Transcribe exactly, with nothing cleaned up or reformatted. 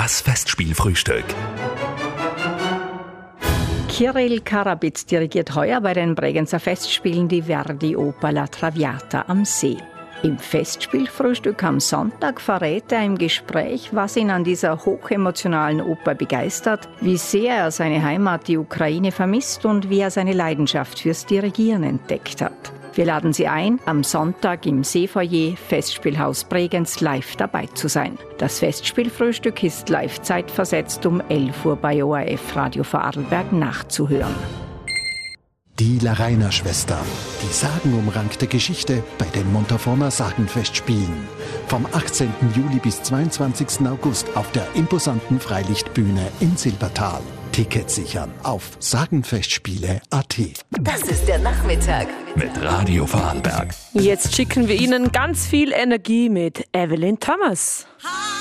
Das Festspielfrühstück. Kirill Karabitz dirigiert heuer bei den Bregenzer Festspielen die Verdi-Oper La Traviata am See. Im Festspielfrühstück am Sonntag verrät er im Gespräch, was ihn an dieser hochemotionalen Oper begeistert, wie sehr er seine Heimat, die Ukraine, vermisst und wie er seine Leidenschaft fürs Dirigieren entdeckt hat. Wir laden Sie ein, am Sonntag im Seefoyer Festspielhaus Bregenz live dabei zu sein. Das Festspielfrühstück ist live zeitversetzt um elf Uhr bei O R F Radio Vorarlberg nachzuhören. Die Larrainer-Schwestern, die sagenumrankte Geschichte bei den Montaformer Sagenfestspielen. Vom achtzehnten Juli bis zweiundzwanzigsten August auf der imposanten Freilichtbühne in Silbertal. Tickets sichern auf sagenfestspiele punkt a t. Das ist der Nachmittag mit Radio Vorarlberg. Jetzt schicken wir Ihnen ganz viel Energie mit Evelyn Thomas.